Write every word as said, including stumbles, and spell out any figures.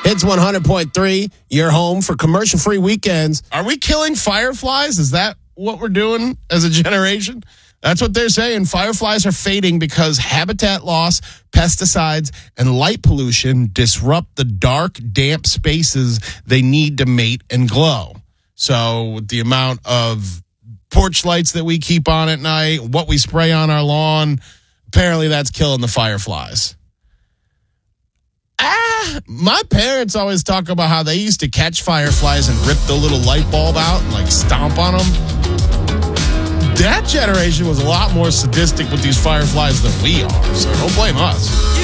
Hits one hundred point three, your home for commercial-free weekends. Are we killing fireflies? Is that what we're doing as a generation? That's what they're saying. Fireflies are fading because habitat loss, pesticides, and light pollution disrupt the dark, damp spaces they need to mate and glow. So with the amount of porch lights that we keep on at night, what we spray on our lawn, apparently that's killing the fireflies. Ah, my parents always talk about how they used to catch fireflies and rip the little light bulb out and like stomp on them. That generation was a lot more sadistic with these fireflies than we are, so don't blame us.